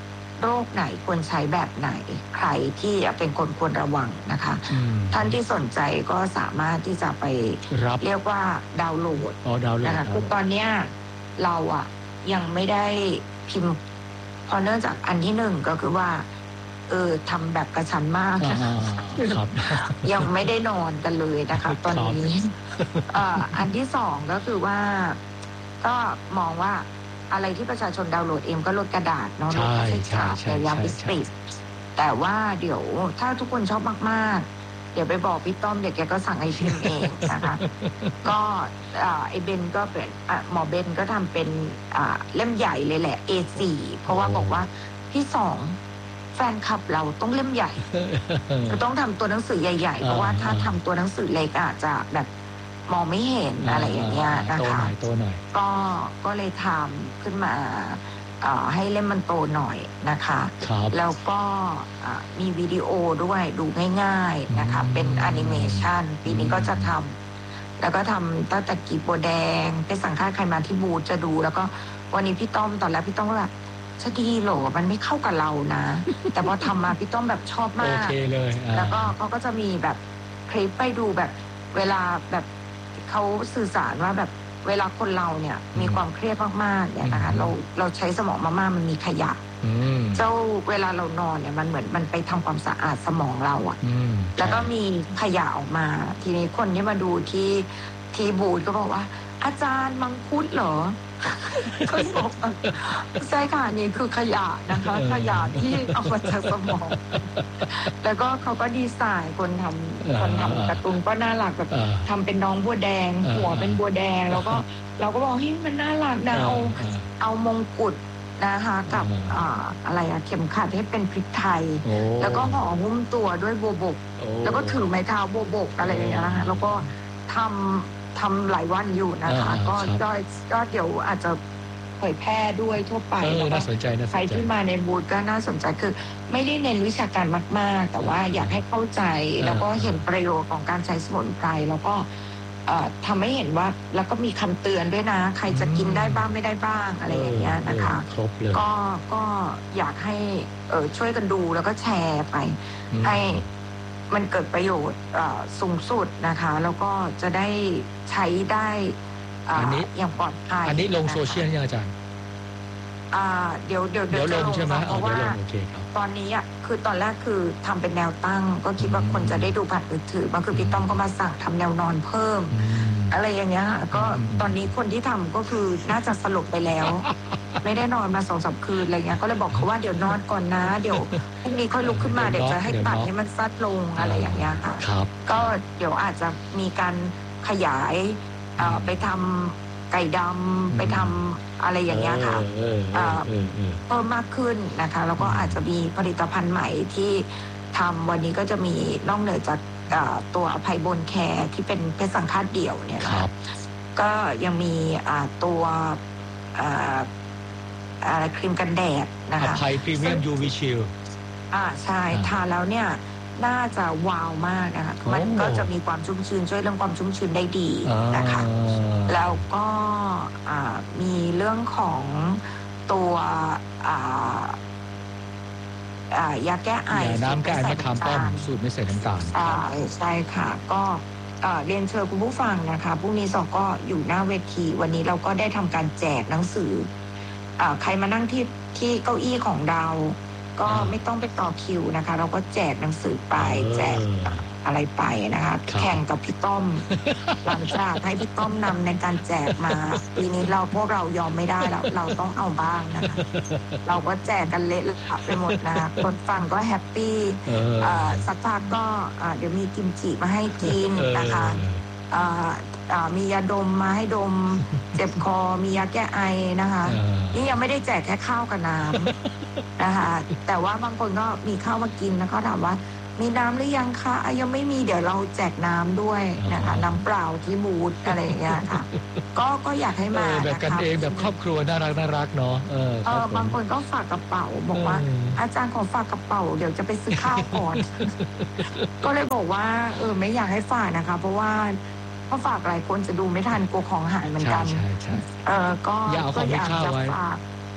S6: โรคไหนควรใช้แบบไหนใครที่เป็นคนควรระวังนะคะ
S5: อืม
S6: ท่านที่สนใจก็สามารถที่จะไป
S5: รับ
S6: เรียกว่าดาวน์โหลด
S5: อ๋อดาวน์โหลด
S6: นะคะคือตอนเนี้ยเราอะยังไม่ได้พิมพ์เพราะเนื่องจากอันที่หนึ่งก็คือว่าเออทำแบบกระชั้นมาก
S5: อ่า
S6: นะคะ
S5: ครับ
S6: ยังไม่ได้นอนกันเลยนะคะ ตอนนี้เอ่ออันที่สองก็คือว่าก็มองว่าอะไรที่ประชาชนดาวน์โหลดเองก็ลดกระดาษเนาะลดค่าใช้จ่ายในยามวิกฤตแต่ว่าเดี๋ยวถ้าทุกคนชอบมากๆเดี๋ยวไปบอกพี่ต้อมเดี๋ยวแกก็สั่งไอพิมพ์เองนะคะ ก็อ่าไอเบนก็เป็นอ่ะหมอเบนก็ทำเป็นอ่าเล่มใหญ่เลยแหละ เอ โฟร์ เพราะว่าบอกว่าพี่สองแฟนคลับเราต้องเล่มใหญ่ก็ต้องทำตัวหนังสือใหญ่ๆเพราะว่าถ้าทำตัวหนังสือเล็กอาจจะแบบมองไม่เห็นอะไรอย่างเงี้ยนะ
S5: โตห
S6: คะ
S5: น่อยโตหน่อย
S6: ก็ก็เลยทำขึ้นมาเอ่อให้เล่มมันโตหน่อยนะคะ
S5: ครับ
S6: แล้วก็อ่ะมีวิดีโอด้วยดูง่ายๆนะคะ
S5: อืม
S6: เป็นแอนิเมชันปีนี้ก็จะทำแล้วก็ทำตั้งแต่กีบโบวแดงไปสังฆาตใครมาที่บูธจะดู แล้วก็วันนี้พี่ต้อมตอนแรกพี่ต้อมก็แบบจะดีเหรอมันไม่เข้ากับเรานะ แต่พอทำมาพี่ต้อมแบบชอบ
S5: โอ
S6: มาก
S5: เคเลยอ่า
S6: แล้วก็เขาก็จะมีแบบคลิปไปดูแบบเวลาแบบเขาสื่อสารว่าแบบเวลาคนเราเนี่ยมีความเครียดมากๆเนี่ยนะคะเราเราใช้สมองมากๆมันมีขยะ
S5: อืม
S6: เจ้าเวลาเรานอนเนี่ยมันเหมือนมันไปทำความสะอาดสมองเราอะ
S5: อืม
S6: แล้วก็มีขยะออกมา ทีนี้คนที่มาดูที่ที่บูธก็บอกว่า อาจารย์มังคุดเหรอ ก็บอกว่าใช่ค่ะนี่คือขยะนะคะ ขยะที่เอามาจากสมอง แล้วก็เขาก็ดีไซน์คนทำคนทำการ์ตูนก็น่ารักแบบ
S5: อ่า
S6: ทำเป็นน้องบัวแดง
S5: อ่า
S6: หัวเป็นบัวแดง แล้วก็เราก็บอกเฮ้ยมันน่ารักนะเอา
S5: อ่า
S6: เอามงกุฎนะคะกับ
S5: อ่า
S6: อ่าอะไรอะเข็มขัดให้เป็นพริกไทย
S5: โอ้
S6: แล้วก็ห่อหุ้มตัวด้วยบัวบก
S5: โอ้
S6: แล้วก็ถือไม้เท้าบัวบกอะไรอย่างเงี้ยนะคะแล้วก็ทำทำหลายวันอยู่นะคะ
S5: อ่า
S6: ก็
S5: ครับ
S6: ก็ก็เดี๋ยวอาจจะเผยแพร่ด้วยทั่วไป
S5: เออ
S6: แล้วก็
S5: น่าสนใจน่าสน
S6: ใคร
S5: ใจ
S6: ที่มาในบูธก็น่าสนใจคือ ไม่ได้เน้นวิชาการมาก ๆ แต่ว่าอยากให้เข้าใจ
S5: อ่า
S6: แล้วก็เห็นประโยชน์ของการใช้สมุนไพรแล้วก็เอ่อทำให้เห็นว่าแล้วก็มีคำเตือนด้วยนะ ใครจะกินได้บ้างไม่ได้บ้างอะไรอย่างเงี้ยนะคะ
S5: เออครบเลย
S6: ก็ก็อยากให้เออช่วยกันดูแล้วก็แชร์ไป
S5: อืม
S6: ให้มันเกิดประโยชน์เอ่อสูงสุดนะคะ แล้วก็จะได้ใช้ได้อ่า
S5: อันนี้
S6: อย่างปลอดภัย
S5: อันนี้ลง
S6: ะคะ
S5: โซเชียลยังอาจารย์
S6: อ่าเดี๋ยวเดี๋ยว
S5: เดี๋ยวล
S6: จะ
S5: งใช่ไหม
S6: ค่ะเพ
S5: อ๋อ
S6: ราะ
S5: เดี๋ยว
S6: ว่า
S5: ลงโอเคครับ
S6: ตอนนี้อ่ะคือตอนแรกคือทำเป็นแนวตั้ง ก็คิดว่า
S5: อืม
S6: คนจะได้ดูผ่านมือถือบางคือพี่ต้อมก็มาสั่งทำแนวนอนเพิ่ม
S5: อืม
S6: อะไรอย่างเงี้ยค่ะก็
S5: อืม
S6: ตอนนี้คนที่ทำก็คือน่าจะสลบไปแล้ว ไม่ได้นอนมาสองสามคืนอะไรเงี้ยก็เลยบอกเขาว่าเดี๋ยวนอนก่อนนะ เดี๋ยวพรุ่งนี้ค่อยลุกขึ้นมา
S5: เดี๋
S6: เดี๋
S5: ย
S6: ยว วจะให้
S5: เดี๋ยว
S6: ตัด
S5: เนาะ
S6: ให้มันซัดลงอะไรอย่างเงี้ยค่ะ
S5: ครับ
S6: ก็เดี๋ยวอาจจะมีการขยายเอ่อไปทำไก่ดำไปทำอะไรอย่างเงี้ยค่ะ
S5: เออเออเออเออ
S6: เพิ่มมากขึ้นนะคะ แล้วก็อาจจะมีผลิตภัณฑ์ใหม่ที่ทำวันนี้ก็จะมีนอกเหนือจากเอ่อตัวอภัยบนแคร์ที่เป็นเพชรสังฆาตเดี่ยวเนี่ย
S5: ค
S6: นะ
S5: รั
S6: คะ
S5: บ
S6: ก็ยังมีอ่าตัวอ่าอะไรครีมกันแดดนะ
S5: อ
S6: คะ
S5: ภัยพรีเมียม ยู วี ชิล
S6: อ่าใช่
S5: อ่า
S6: ทานแล้วเนี่ยน่าจะว้าวมากนะคะ
S5: โอ้
S6: มันก็จะมีความชุ่มชื้นช่วยเรื่องความชุ่มชื้นได้ดีนะคะ แล้วก็อ่ามีเรื่องของตัวอ่าอ่ายาแก้ไอ
S5: ยาน้ำแก้ไอมะขามป้อม
S6: สูตรไใส่น้ำตาล
S5: สูตรไม่ใส่น้ำตาล
S6: ใช่ใช่ค่ะ ก็เอ่อเรียนเชิญคุณผู้ฟังนะคะพรุ่งนี้สองก็อยู่หน้าเวทีวันนี้เราก็ได้ทำการแจกหนังสือเอ่อใครมานั่งที่ที่เก้าอี้ของเรา ก็
S5: อ่า
S6: ไม่ต้องไปต่อคิวนะคะ เราก็แจกหนังสือไป
S5: เออ
S6: แจกอะไรไปนะคะ
S5: ครับ
S6: แข่งกับพี่ต้อม หลังจากให้พี่ต้อมนำในการแจกมาปีนี้เราพวกเรายอมไม่ได้แล้วเราต้องเอาบ้างนะคะ เราก็แจกกันเละเลยไปหมดนะคะคนฟังก็แฮปปี้
S5: เออ
S6: เอ่อสักพักก็อ่าเดี๋ยวมีกิมจิมาให้กินนะคะอ่าอ่ามียาดมมาให้ดม เจ็บคอมียาแก้ไอนะคะ
S5: เออ
S6: นี่ยังไม่ได้แจกแค่ข้าวกับน้ำ นะคะ แต่ว่าบางคนก็มีข้าวมากินแล้วก็ถามว่า มีน้ำหรือยังคะอ่ะยังไม่มีเดี๋ยวเราแจกน้ำด้วยนะคะ น้ำเปล่าที่บูธอะไรอย่างเงี้ยค่ะ ก็ก็อยากให้
S5: เอ
S6: มา
S5: อแบบ
S6: นะ
S5: กัน
S6: คะ
S5: เองแบบครอบครัวน่ารักน่ารักเนาะเออ
S6: เอ
S5: ครับ
S6: อ
S5: ผม
S6: บางคนก็ฝากกระเป๋าบอกว่า
S5: เออ
S6: อาจารย์ขอฝากกระเป๋าเดี๋ยวจะไปซื้อข้าวก่อน ก็เลยบอกว่า เออไม่อยากให้ฝากนะคะ เพราะว่าพอฝากหลายคนจะดูไม่ทันกลัวของหายเหมือน
S5: ใช่
S6: กัน
S5: ใช่ใช่
S6: เออก็
S5: อย่าเอาของ
S6: ก็
S5: มี
S6: อยาก
S5: ค่า
S6: จะ
S5: ไว้
S6: ฝากเ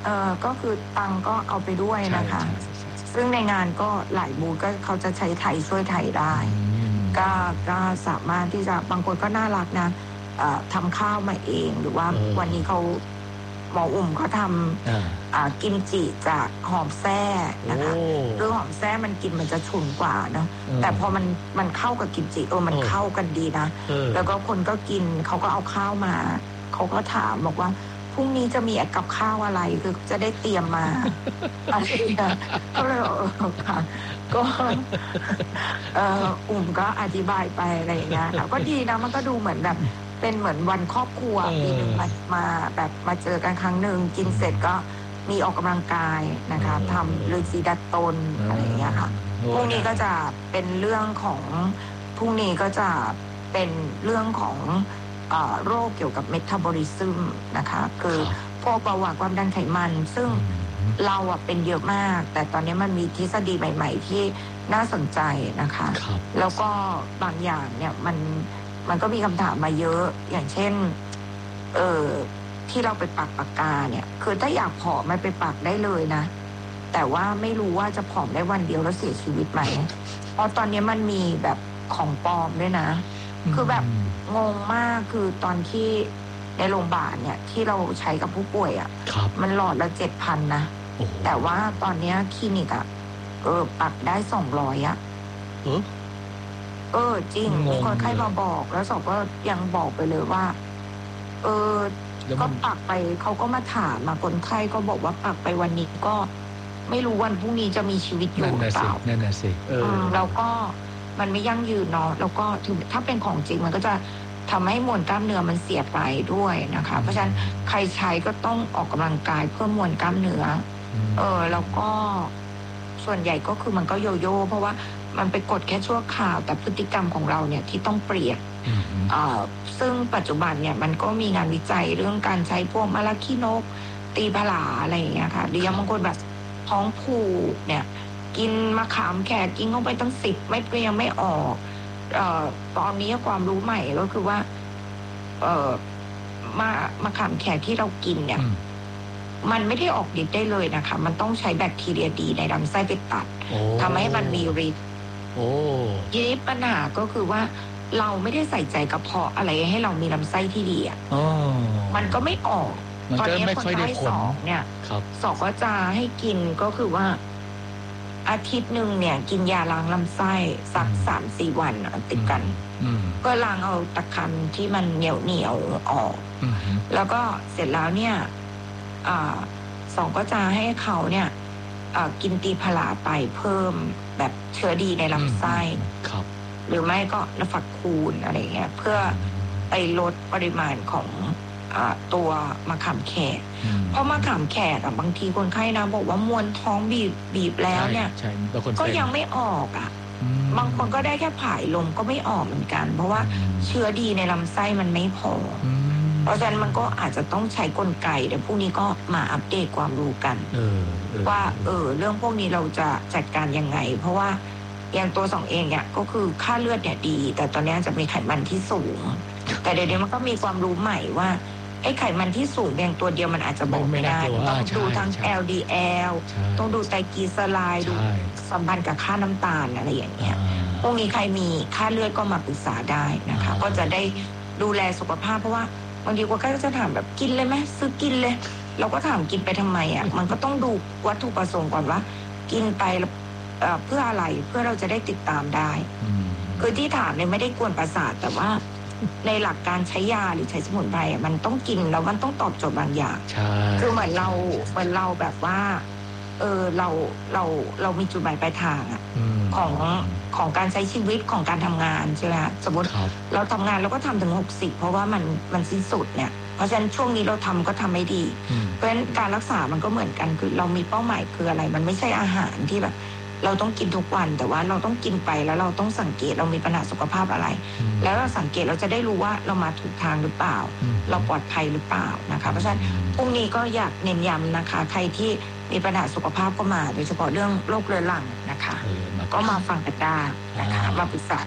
S6: เออก็คือตังก็เอาไปด้วยนะคะ
S5: ใช่ใช่ใช่
S6: ซึ่งในงานก็หลายบูธก็เขาจะใช้ไทยช่วยไทยได้
S5: อืม
S6: ก็ก็สามารถที่จะบางคนก็น่ารักนะเอ่อทำข้าวมาเองหรือว่า
S5: เออ
S6: วันนี้เขาหมออุ่มเขาท
S5: อ่า
S6: ำอ่ากิมจิจากหอมแส้นะคะ
S5: โอ้
S6: คือหอมแส้มันกินมันจะฉุนกว่าเนาะ
S5: เออ
S6: แต่พอมันมันเข้ากับกิมจิเออมัน
S5: เออ
S6: เข้ากันดีนะ
S5: เออ
S6: แล้วก็คนก็กินเขาก็เอาข้าวมาเขาก็ถามบอกว่าพรุ่งนี้จะมีกับข้าวอะไรคือจะได้เตรียมมา อะไรอย่างเงี้ยก็เลยบอกเออค่ะก็เอออุ่มก็อธิบายไปอะไรอย่างเงี้ยค่ะก็ดีนะมันก็ดูเหมือนแบบเป็นเหมือนวันครอบครัว
S5: เออ
S6: ปีหนึ่งมามาแบบมาเจอกันครั้งหนึ่งกินเสร็จก็มีออกกำลังกายนะคะ
S5: เออ
S6: ทำฤาษีดัดตนอะไรอย่างเงี้ยค่ะ
S5: โอ้
S6: พรุ่งนี้ก็จะเป็นเรื่องของพรุ่งนี้ก็จะเป็นเรื่องของเอ่อโรคเกี่ยวกับเมตาบอลิซึมนะคะคือ
S5: ครับ
S6: พวกเบาหวานความดันไขมัน ซึ่ง
S5: อืม
S6: เราอะเป็นเยอะมาก แต่ตอนนี้มันมีทฤษฎีใหม่ ๆ ที่น่าสนใจนะคะ
S5: ครับ
S6: แล้วก็บางอย่างเนี่ยมันมันก็มีคำถามมาเยอะ อย่างเช่นเออที่เราไปปักปากกาเนี่ย คือถ้าอยากผอมมันไปปักได้เลยนะ แต่ว่าไม่รู้ว่าจะผอมได้วันเดียวแล้วเสียชีวิตไหม เพราะตอนนี้มันมีแบบของปลอมด้วยนะ คือแบบงงมากคือตอนที่ในโรงพยาบาลเนี่ย ที่เราใช้กับผู้ป่วยอะ่ะ
S5: ครับ
S6: มันหลอดละเจ็ดพันนะ
S5: โอ้โห
S6: แต่ว่าตอนเนี้ยคลินิกอะ่ะเออปักได้สองร้อยอ่ะ
S5: เออ
S6: เออ จริง
S5: งง
S6: มีคนไข้
S5: เลย
S6: มาบอก แล้วสอบก็ยังบอกไปเลยว่า เออ
S5: แล้ว
S6: ก็
S5: มัน
S6: ปักไปเขาก็มาถามมาคนไข้ก็บอกว่าปักไปวันนี้ก็ ไม่รู้วันพรุ่งนี้จะมีชีวิตอยู่
S5: นั่น
S6: หรือ
S5: น่ะ
S6: เป
S5: สิ
S6: ล่า
S5: นั่นน่ะสิเออ
S6: อืมแล้วก็มันไม่ยั่งยืนเนาะแล้วก็ถึงถ้าเป็นของจริงมันก็จะทำให้มวลกล้ามเนื้อมันเสียไปด้วยนะคะ เพราะฉะนั้นใครใช้ก็ต้องออกกำลังกายเพิ่มมวลกล้ามเนื้อ
S5: ม
S6: เออ แล้วก็ส่วนใหญ่ก็คือมันก็โยโย่เพราะว่ามันไปกดแค่ชั่วคราวแต่พฤติกรรมของเราเนี่ยที่ต้องเปลี่ยน
S5: อืม
S6: เอ่อซึ่งปัจจุบันเนี่ยมันก็มีงานวิจัยเรื่องการใช้พวกมะระขี้นก ตีผลาอะไรอย่างเงี้ยค่ะหรือยังบางคนแบบท้องผูกเนี่ย กินมะขามแขกกินเข้าไปตั้งสิบเม็ดก็ยังไม่ออกเอ่อตอนนี้ความรู้ใหม่ก็คือว่า เอ่อมามะขามแขกที่เรากินเนี่ย
S5: อืม
S6: มันไม่ได้ออกฤทธิ์ได้เลยนะคะ มันต้องใช้แบคทีเรียดีในลำไส้ไปตัด
S5: โอ้
S6: ทำให้มันมีฤทธิ์
S5: โอ้
S6: ทีนี้ปัญหาก็คือว่าเราไม่ได้ใส่ใจกระเพาะอะไรให้เรามีลำไส้ที่ดีอ่ะ
S5: อ๋อ
S6: มันก็ไม่ออก
S5: มัน
S6: ตอน
S5: ก็
S6: นี้
S5: ไม่
S6: คน
S5: ค่อยได้
S6: ไข้
S5: ผ
S6: ส
S5: ล
S6: องเนี่ย
S5: ครับ
S6: สอกก็จะให้กินก็คือว่า อาทิตย์หนึ่งเนี่ย กินยาล้างลำไส้สัก
S5: อืม
S6: สามสี่วันอะติดกัน
S5: อืม
S6: เพื่อล้างเอาตะคันที่มันเหนียวเหนียวๆออก
S5: อืม
S6: แล้วก็เสร็จแล้วเนี่ยอ่าสองก็จะให้เขาเนี่ยอ่ากินตีผลาไปเพิ่มแบบเชื้อดีในลำไส้
S5: ครับ
S6: หรือไม่ก็นฟักคูณอะไรเงี้ย เพื่อไปลดปริมาณของอาตัวมะขามแขก
S5: อืม
S6: เพราะมะขามแขกอะบางทีคนไข้นะบอกว่ามวนท้องบีบบีบแล้วเนี่ย
S5: ใช่ใช่บางคน
S6: ก็
S5: เป็น
S6: ยังไม่ออกอะ
S5: อืม
S6: บางคนก็ได้แค่ผายลมก็ไม่ออกเหมือนกัน เพราะว่าเชื้อดีในลำไส้มันไม่พอ
S5: อืม
S6: เพราะฉะนั้นมันก็อาจจะต้องใช้กลไกเดี๋ยวพรุ่งนี้ก็มาอัปเดตความรู้กัน
S5: เออเออ
S6: ว่า เออ เรื่องพวกนี้เราจะจัดการยังไง เพราะว่าอย่างตัวสองเองเนี่ยก็คือค่าเลือดเนี่ยดี แต่ตอนนี้จะมีไขมันที่สูง แต่เดี๋ยวนี้มันก็มีความรู้ใหม่ว่าไอ้ไขมันที่สูงเพียงตัวเดียวมันอาจจะบอกไม่ได้
S5: ไม่น่ากลัว
S6: ต้องดู
S5: ใช่
S6: ทั้ง
S5: ใช่
S6: แอล ดี แอล
S5: ใช่
S6: ต้องดูไตรกลีเซอไรด์ดู
S5: ใช่
S6: สัมพันธ์กับค่าน้ำตาลอะไรอย่างเงี้ย
S5: อ่า
S6: พวกนี้ใครมีค่าเลือดก็มาปรึกษาได้นะคะ
S5: อ่า
S6: ก็จะได้ดูแลสุขภาพเพราะว่าบางทีคนไข้ก็จะถามแบบกินเลยไหมซื้อกินเลย เราก็ถามกินไปทำไมอ่ะ มันก็ต้องดูวัตถุประสงค์ก่อนว่า กินไปเอ่อเพื่ออะไรเพื่อเราจะได้ติดตามได้
S5: อืม
S6: คือที่ถามเนี่ยไม่ได้กวนประสาทแต่ว่า ในหลักการใช้ยาหรือใช้สมุนไพรอะมันต้องกินแล้วมันต้องตอบโจทย์บางอย่าง
S5: ใช่
S6: คือเหมือนเราเหมือนเราแบบว่า เออเราเราเรามีจุดหมายปลายทางอะ
S5: ม
S6: ของของการใช้ชีวิตของการทำงานใช่ไหมคะสมมติ
S5: ครับ
S6: เราทำงานเราก็ทำถึงหกสิบเพราะว่ามันมันสิ้นสุดเนี่ยเพราะฉะนั้นช่วงนี้เราทำก็ทำไม่ดี
S5: อืม
S6: เพราะฉะนั้นการรักษามันก็เหมือนกันคือเรามีเป้าหมายคืออะไร มันไม่ใช่อาหารที่แบบ เราต้องกินทุกวันแต่ว่าเราต้องกินไปแล้วเราต้องสังเกตเรามีปัญหาสุขภาพอะไร
S5: อืม
S6: แล้วเราสังเกตเราจะได้รู้ว่าเรามาถูกทางหรือเปล่า
S5: อืม
S6: เราปลอดภัยหรือเปล่านะคะเพราะฉะนั้นพรุ่งนี้ก็อยากเน้นย้ำนะคะ ใครที่มีปัญหาสุขภาพก็มาโดยเฉพาะเรื่องโรคเรื้อรังนะคะ
S5: เออมา
S6: ก็มาฟังกันได้นะคะ
S5: อ่าม
S6: มาปรึกษา